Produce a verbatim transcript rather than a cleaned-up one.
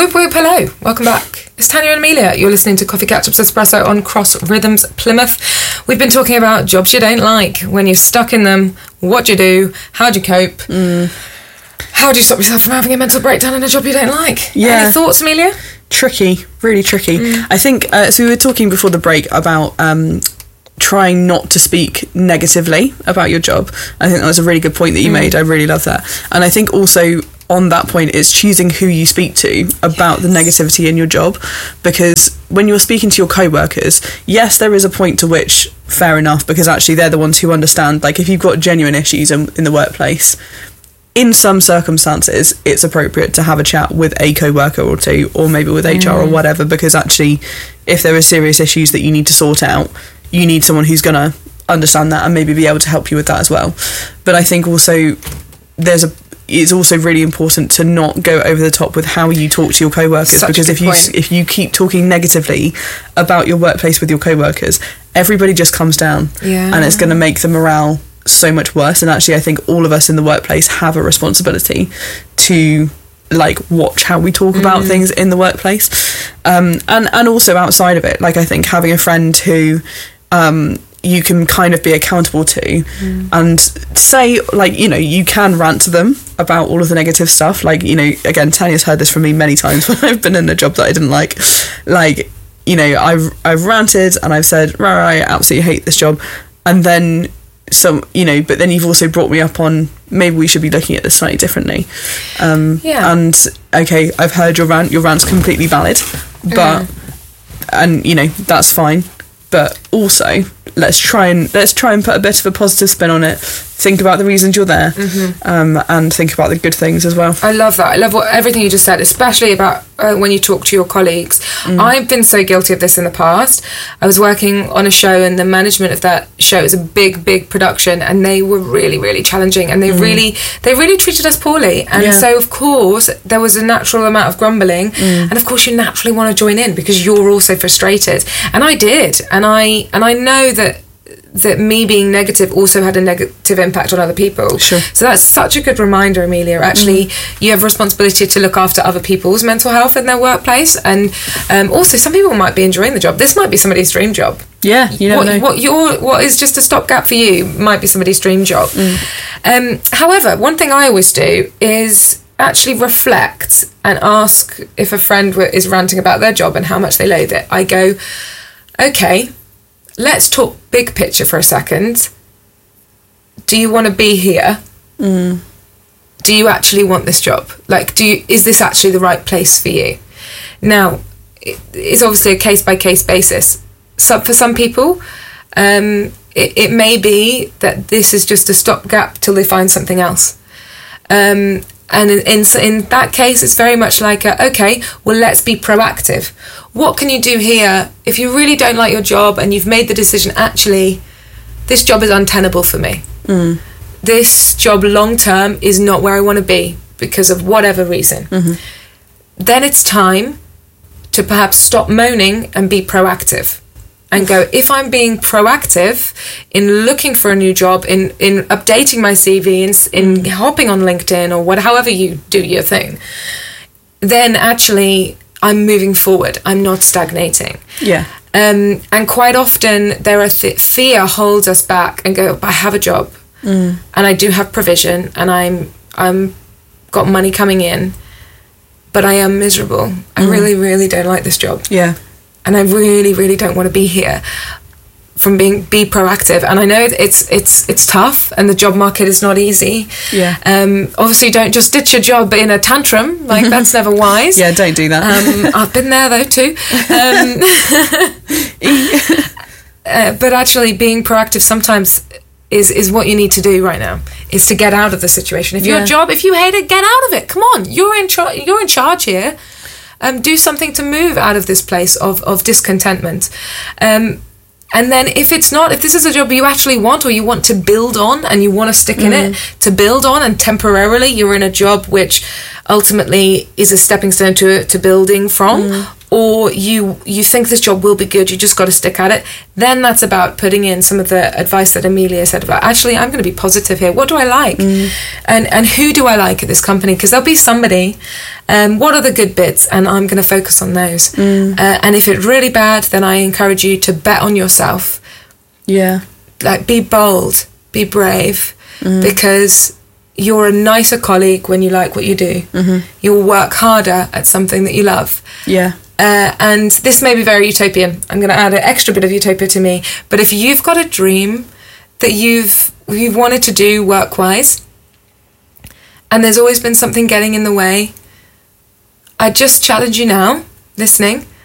Whoop whoop, hello, welcome back. It's Tanya and Amelia. You're listening to Coffee Catch-Ups Espresso on Cross Rhythms Plymouth. We've been talking about jobs you don't like, when you're stuck in them, what do you do, how do you cope, mm. how do you stop yourself from having a mental breakdown in a job you don't like? Yeah. Any thoughts, Amelia? Tricky, really tricky. Mm. I think, uh, so we were talking before the break about um, trying not to speak negatively about your job. I think that was a really good point that you mm. made. I really love that. And I think also on that point, it's choosing who you speak to about yes. the negativity in your job, because when you're speaking to your co-workers, yes, there is a point to which, fair enough, because actually they're the ones who understand, like if you've got genuine issues in, in the workplace, in some circumstances, it's appropriate to have a chat with a co-worker or two, or maybe with H R mm. or whatever, because actually, if there are serious issues that you need to sort out, you need someone who's going to understand that and maybe be able to help you with that as well. But I think also there's a it's also really important to not go over the top with how you talk to your co-workers, Such because if you point. if you keep talking negatively about your workplace with your co-workers, everybody just comes down yeah. and it's going to make the morale so much worse. And actually I think all of us in the workplace have a responsibility to like watch how we talk mm. about things in the workplace, um, and and also outside of it. Like I think having a friend who um, you can kind of be accountable to mm. and say, like, you know, you can rant to them about all of the negative stuff. Like, you know, again, Tanya's heard this from me many times when I've been in a job that I didn't like. Like, you know, I've I've ranted and I've said, right, right, I absolutely hate this job. And then some, you know, but then you've also brought me up on maybe we should be looking at this slightly differently. Um, yeah. And, okay, I've heard your rant. Your rant's completely valid. But, mm. and, you know, that's fine. But also, let's try and let's try and put a bit of a positive spin on it. Think about the reasons you're there, mm-hmm. um, and think about the good things as well. I love that. I love what everything you just said, especially about uh, when you talk to your colleagues. Mm. I've been so guilty of this in the past. I was working on a show, and the management of that show is a big, big production, and they were really, really challenging, and they mm. really, they really treated us poorly. And yeah. so, of course, there was a natural amount of grumbling, mm. and of course, you naturally want to join in because you're also frustrated. And I did, and I and I know that. that me being negative also had a negative impact on other people. Sure. So that's such a good reminder, Amelia. Actually, mm. you have a responsibility to look after other people's mental health in their workplace, and um, also some people might be enjoying the job. This might be somebody's dream job. Yeah, you never what, know. What your what is just a stopgap for you might be somebody's dream job. Mm. Um, however, one thing I always do is actually reflect and ask if a friend is ranting about their job and how much they loathe it. I go, okay, let's talk big picture for a second. Do you want to be here? Mm. Do you actually want this job? Like, do you, is this actually the right place for you? Now, it, it's obviously a case-by-case basis. So for some people, um, it, it may be that this is just a stopgap till they find something else. Um, and in, in in that case, it's very much like, a, okay, well, let's be proactive. What can you do here if you really don't like your job and you've made the decision, actually, this job is untenable for me. Mm. This job long-term is not where I want to be because of whatever reason. Mm-hmm. Then it's time to perhaps stop moaning and be proactive. And go, if I'm being proactive in looking for a new job, in, in updating my C V, in, in mm. hopping on LinkedIn or what, however you do your thing, then actually I'm moving forward. I'm not stagnating. Yeah. Um, and quite often there are th- fear holds us back and go, I have a job mm. and I do have provision and I'm I'm got money coming in, but I am miserable. I mm. really, really don't like this job. Yeah. And I really, really don't want to be here. From being be proactive, and I know it's it's it's tough, and the job market is not easy. Yeah. Um. Obviously, don't just ditch your job in a tantrum. Like that's never wise. Yeah, don't do that. Um. I've been there though too. Um. uh, but actually, being proactive sometimes is is what you need to do right now. Is to get out of the situation. If yeah. your job, if you hate it, get out of it. Come on, you're in charge. You're in charge here. Um, do something to move out of this place of, of discontentment. Um, and then if it's not, if this is a job you actually want or you want to build on and you want to stick in mm. it, to build on, and temporarily you're in a job which ultimately is a stepping stone to, to building from, mm. or you you think this job will be good, you just got to stick at it, then that's about putting in some of the advice that Amelia said about, actually, I'm going to be positive here. What do I like? Mm. And and who do I like at this company? Because there'll be somebody Um, what are the good bits? And I'm going to focus on those. Mm. Uh, and if it's really bad, then I encourage you to bet on yourself. Yeah. Like, be bold, be brave, mm. because you're a nicer colleague when you like what you do. Mm-hmm. You'll work harder at something that you love. Yeah. Uh, and this may be very utopian. I'm going to add an extra bit of utopia to me. But if you've got a dream that you've you've wanted to do work-wise, and there's always been something getting in the way, I just challenge you now, listening,